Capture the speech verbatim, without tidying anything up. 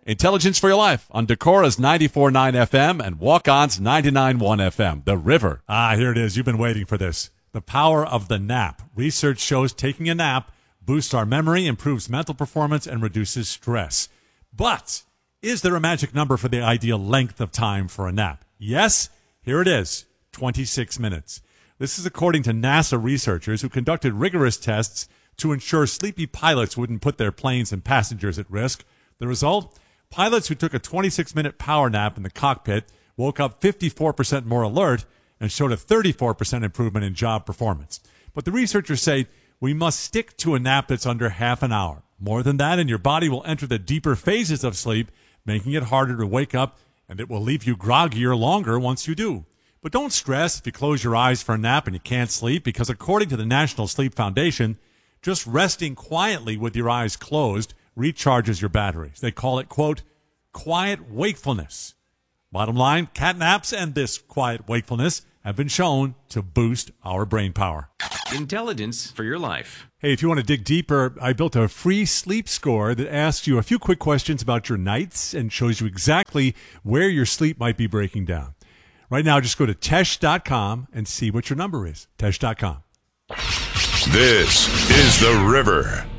Intelligence for Your Life on Decora's ninety-four point nine F M and Walk-On's ninety-nine point one F M. The River. Ah, here it is. You've been waiting for this. The power of the nap. Research shows taking a nap boosts our memory, improves mental performance, and reduces stress. But is there a magic number for the ideal length of time for a nap? Yes, here it is, twenty-six minutes. This is according to NASA researchers who conducted rigorous tests to ensure sleepy pilots wouldn't put their planes and passengers at risk. The result? Pilots who took a twenty-six minute power nap in the cockpit woke up fifty-four percent more alert and showed a thirty-four percent improvement in job performance. But the researchers say we must stick to a nap that's under half an hour. More than that, and your body will enter the deeper phases of sleep, making it harder to wake up, and it will leave you groggier longer once you do. But don't stress if you close your eyes for a nap and you can't sleep, because according to the National Sleep Foundation, just resting quietly with your eyes closed recharges your batteries. They call it, quote, quiet wakefulness. Bottom line, cat naps and this quiet wakefulness have been shown to boost our brain power. Intelligence for Your Life. Hey, if you want to dig deeper, I built a free sleep score that asks you a few quick questions about your nights and shows you exactly where your sleep might be breaking down. Right now, just go to Tesh dot com and see what your number is. Tesh dot com. This is The River.